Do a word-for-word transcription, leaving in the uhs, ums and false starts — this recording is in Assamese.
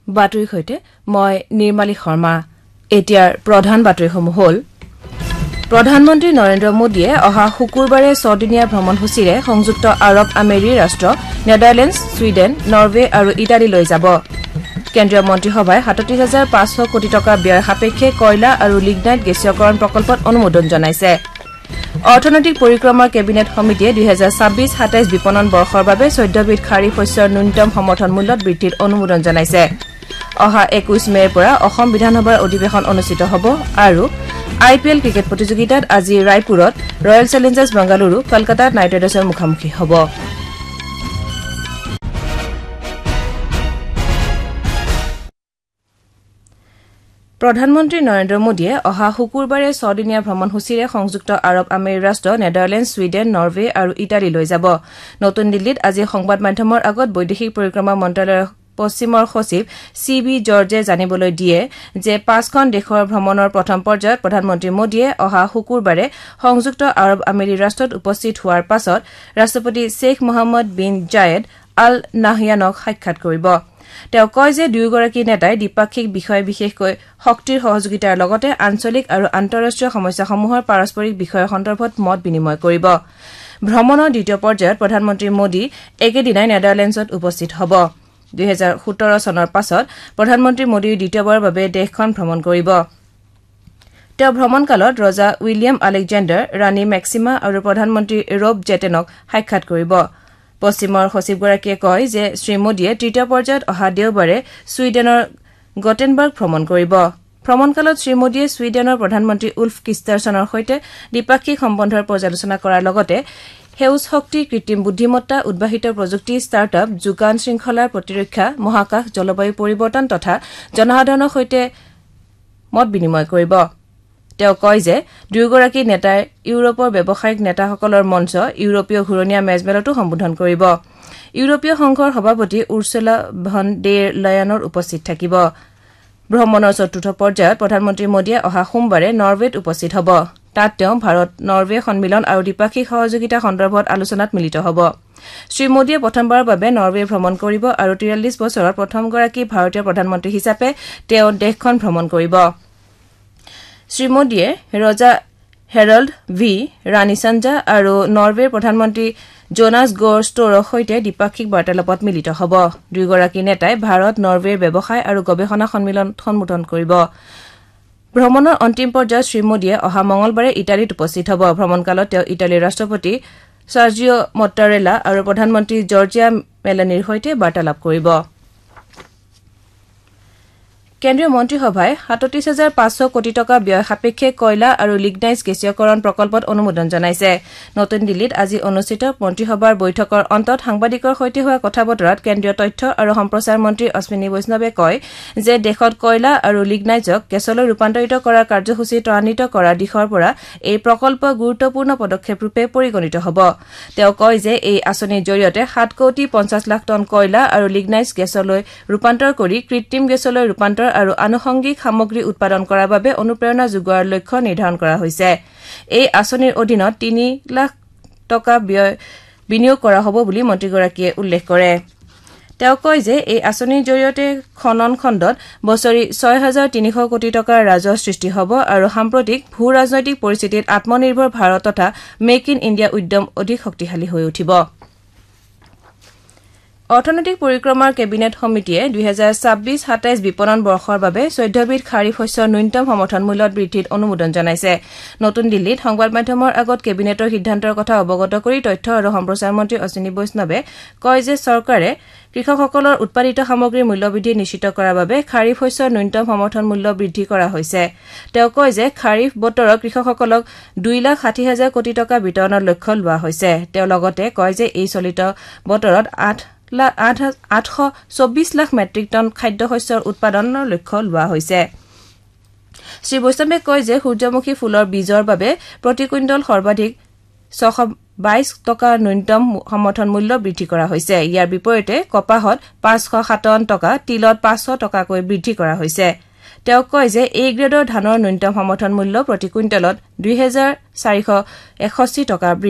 বাতৰিৰ সৈতে মই নিৰ্মালী শৰ্মা এতিয়াৰ প্ৰধান বাতৰিসমূহ হ'ল প্ৰধানমন্ত্ৰী নৰেন্দ্ৰ মোদীয়ে অহা শুকুৰবাৰে ছদিনীয়া ভ্ৰমণসূচীৰে সংযুক্ত আৰৱ আমেৰি ৰাষ্ট্ৰ নেদাৰলেণ্ডছ ছুইডেন নৰৱে আৰু ইটালীলৈ যাব কেন্দ্ৰীয় মন্ত্ৰীসভাই সাতত্ৰিশ হাজাৰ পাঁচশ কোটি টকা ব্যয় সাপেক্ষে কয়লা আৰু লিগনাইট গেছীয়কৰণ প্ৰকল্পত অনুমোদন জনাইছে অৰ্থনৈতিক পৰিক্ৰমাৰ কেবিনেট সমিতিয়ে দুই হাজাৰ ছাব্বিছ সাতাইছ বিপণন বৰ্ষৰ বাবে চৈধ্যবিধ খাৰিফ শস্যৰ ন্যূনতম সমৰ্থন মূল্যত বৃদ্ধিত অনুমোদন জনাইছে অহা একৈশ মেৰ পৰা অসম বিধানসভাৰ অধিৱেশন অনুষ্ঠিত হ'ব আৰু আই পি এল ক্ৰিকেট প্ৰতিযোগিতাত আজি ৰায়পুৰত royal Challengers Bengaluru Kolkata night ৰাইডাৰ্ছৰ মুখামুখি হ'ব প্ৰধানমন্ত্ৰী নৰেন্দ্ৰ মোদীয়ে অহা শুকুৰবাৰে ছদিনীয়া ভ্ৰমণসূচীৰে সংযুক্ত আৰৱ আমেৰি ৰাষ্ট্ৰ নেদাৰলেণ্ডছ ছুইডেন নৰৱে আৰু ইটালীলৈ যাব নতুন দিল্লীত আজি সংবাদ মাধ্যমৰ আগত বৈদেশিক পৰিক্ৰমা মন্ত্ৰালয়ৰ পশ্চিমৰ সচিব চি বি জৰ্জে জানিবলৈ দিয়ে যে পাঁচখন দেশৰ ভ্ৰমণৰ প্ৰথম পৰ্যায়ত প্ৰধানমন্ত্ৰী মোদীয়ে অহা শুকুৰবাৰে সংযুক্ত আৰৱ আমেৰি ৰাষ্ট্ৰত উপস্থিত হোৱাৰ পাছত ৰাষ্ট্ৰপতি শ্বেখ মহম্মদ বিন জায়েদ আল নাহয়ানক সাক্ষাৎ কৰিব তেওঁ কয় যে দুয়োগৰাকী নেতাই দ্বিপাক্ষিক বিষয় বিশেষকৈ শক্তিৰ সহযোগিতাৰ লগতে আঞ্চলিক আৰু আন্তঃৰাষ্ট্ৰীয় সমস্যাসমূহৰ পাৰস্পৰিক বিষয়ৰ সন্দৰ্ভত মত বিনিময় কৰিব ভ্ৰমণৰ দ্বিতীয় পৰ্যায়ত প্ৰধানমন্ত্ৰী মোদী একেদিনাই নেদাৰলেণ্ডছত উপস্থিত হ'ব দুই হাজাৰ সোতৰ চনৰ পাছত প্ৰধানমন্ত্ৰী মোদীৰ দ্বিতীয়বাৰৰ বাবে দেশখন ভ্ৰমণ কৰিব তেওঁ ভ্ৰমণকালত ৰজা উইলিয়াম আলেকজেণ্ডাৰ ৰাণী মেক্সিমা আৰু প্ৰধানমন্ত্ৰী ৰব জেটেনক সাক্ষাৎ কৰিব পশ্চিমৰ সচিবগৰাকীয়ে কয় যে শ্ৰীমোদীয়ে তৃতীয় পৰ্যায়ত অহা দেওবাৰে ছুইডেনৰ গটেনবাৰ্গ ভ্ৰমণ কৰিব ভ্ৰমণকালত শ্ৰীমোদীয়ে ছুইডেনৰ প্ৰধানমন্ত্ৰী উল্ফ কিষ্টাৰছনৰ সৈতে দ্বিপাক্ষিক সম্বন্ধৰ পৰ্যালোচনা কৰাৰ লগতে সেউজ শক্তি কৃত্ৰিম বুদ্ধিমত্তা উদ্ভাসিত প্ৰযুক্তি ষ্টাৰ্টআপ যোগান শৃংখলাৰ প্ৰতিৰক্ষা মহাকাশ জলবায়ু পৰিৱৰ্তন তথা জনসাধাৰণৰ সৈতে মত বিনিময় কৰিব তেওঁ কয় যে দুয়োগৰাকী নেতাই ইউৰোপৰ ব্যৱসায়িক নেতাসকলৰ মঞ্চ ইউৰোপীয় ঘূৰণীয়া মেজমেলতো সম্বোধন কৰিব ইউৰোপীয় সংঘৰ সভাপতি উৰ্চুলা ভন ডেৰ লায়ানৰ উপস্থিত থাকিব ভ্ৰমণৰ চতুৰ্থ পৰ্যায়ত প্ৰধানমন্ত্ৰী মোদীয়ে অহা সোমবাৰে নৰৱেত উপস্থিত হ'ব তাত তেওঁ ভাৰত নৰৱে সন্মিলন আৰু দ্বিপাক্ষিক সহযোগিতা সন্দৰ্ভত আলোচনাত মিলিত হ'ব শ্ৰীমোদীয়ে প্ৰথমবাৰৰ বাবে নৰৱে ভ্ৰমণ কৰিব আৰু তিৰাল্লিছ বছৰত প্ৰথমগৰাকী ভাৰতীয় প্ৰধানমন্ত্ৰী হিচাপে তেওঁ দেশখন ভ্ৰমণ কৰিব শ্ৰীমোদীয়ে ৰজা হেৰল্ড ভি ৰাণী সঞ্জা আৰু নৰৱেৰ প্ৰধানমন্ত্ৰী জোনাছ গৰ ষ্টৰৰ সৈতে দ্বিপাক্ষিক বাৰ্তালাপত মিলিত হ'ব দুয়োগৰাকী নেতাই ভাৰত নৰৱেৰ ব্যৱসায় আৰু গৱেষণা সন্মিলন সম্বোধন কৰিব ভ্ৰমণৰ অন্তিম পৰ্যায়ত শ্ৰীমোদীয়ে অহা মঙলবাৰে ইটালীত উপস্থিত হ'ব ভ্ৰমণকালত তেওঁ ইটালীৰ ৰাষ্ট্ৰপতি চাৰ্জিঅ মট্টাৰেলা আৰু প্ৰধানমন্ত্ৰী জৰ্জিয়া মেলানিৰ সৈতে বাৰ্তালাপ কৰিব কেন্দ্ৰীয় মন্ত্ৰীসভাই সাতত্ৰিশ হাজাৰ পাঁচশ কোটি টকা ব্যয় সাপেক্ষে কয়লা আৰু লিগনাইট গেছীয়কৰণ প্ৰকল্পত অনুমোদন জনাইছে নতুন দিল্লীত আজি অনুষ্ঠিত মন্ত্ৰীসভাৰ বৈঠকৰ অন্তত সাংবাদিকৰ সৈতে হোৱা কথা বতৰাত কেন্দ্ৰীয় তথ্য আৰু সম্প্ৰচাৰ মন্ত্ৰী অশ্বিনী বৈষ্ণৱে কয় যে দেশত কয়লা আৰু লিগনাইটক গেছলৈ ৰূপান্তৰিত কৰাৰ কাৰ্যসূচী ত্বৰান্বিত কৰাৰ দিশৰ পৰা এই প্ৰকল্প গুৰুত্বপূৰ্ণ পদক্ষেপৰূপে পৰিগণিত হ'ব তেওঁ কয় যে এই আঁচনিৰ জৰিয়তে সাত কোটি পঞ্চাছ লাখ টন কয়লা আৰু লিগনাইট গেছলৈ ৰূপান্তৰ কৰি কৃত্ৰিম গেছলৈ ৰূপান্তৰ আৰু আনুষংগিক সামগ্ৰী উৎপাদন কৰাৰ বাবে অনুপ্ৰেৰণা যোগোৱাৰ লক্ষ্য নিৰ্ধাৰণ কৰা হৈছে এই আঁচনিৰ অধীনত তিনি লাখ টকা ব্যয় বিনিয়োগ কৰা হ'ব বুলি মন্ত্ৰীগৰাকীয়ে উল্লেখ কৰে তেওঁ কয় যে এই আঁচনিৰ জৰিয়তে খনন খণ্ডত বছৰি ছয় হাজাৰ তিনিশ কোটি টকাৰ ৰাজহ সৃষ্টি হ'ব আৰু সাম্প্ৰতিক ভূ ৰাজনৈতিক পৰিস্থিতিত আত্মনিৰ্ভৰ ভাৰত তথা মেক ইন ইণ্ডিয়া উদ্যম অধিক শক্তিশালী হৈ উঠিব অৰ্থনৈতিক পৰিক্ৰমাৰ কেবিনেট সমিতিয়ে দুই হাজাৰ ছাব্বিছ সাতাইছ বিপণন বৰ্ষৰ বাবে চৈধ্যবিধ খাৰিফ শস্যৰ ন্যূনতম সমৰ্থন মূল্যত বৃদ্ধিত অনুমোদন জনাইছে নতুন দিল্লীত সংবাদ মাধ্যমৰ আগত কেবিনেটৰ সিদ্ধান্তৰ কথা অৱগত কৰি তথ্য আৰু সম্প্ৰচাৰ মন্ত্ৰী অশ্বিনী বৈষ্ণৱে কয় যে চৰকাৰে কৃষকসকলৰ উৎপাদিত সামগ্ৰীৰ মূল্যবৃদ্ধি নিশ্চিত কৰাৰ বাবে খাৰিফ শস্যৰ ন্যূনতম সমৰ্থন মূল্য বৃদ্ধি কৰা হৈছে তেওঁ কয় যে খাৰিফ বতৰত কৃষকসকলক দুই লাখ ষাঠি হাজাৰ কোটি টকা বিতৰণৰ লক্ষ্য লোৱা হৈছে তেওঁ লগতে কয় যে এই চলিত বতৰত আঠ আঠশ চৌব্বিছ লাখ মেট্ৰিক টন খাদ্য শস্যৰ উৎপাদনৰ লক্ষ্য লোৱা হৈছে শ্ৰী বৈষ্ণৱে কয় যে সূৰ্যমুখী ফুলৰ বীজৰ বাবে প্ৰতি কুইণ্টল সৰ্বাধিক ছশ বাইশ টকা ন্যূনতম সমৰ্থন মূল্য বৃদ্ধি কৰা হৈছে ইয়াৰ বিপৰীতে কপাহত পাঁচশ সাতাৱন্ন টকা তিলত পাঁচশ টকাকৈ বৃদ্ধি কৰা হৈছে তেওঁ কয় যে এই গ্ৰেডৰ ধানৰ ন্যূনতম সমৰ্থন মূল্য প্ৰতি কুইণ্টলত দুই হাজাৰ চাৰিশ এষষ্ঠি টকা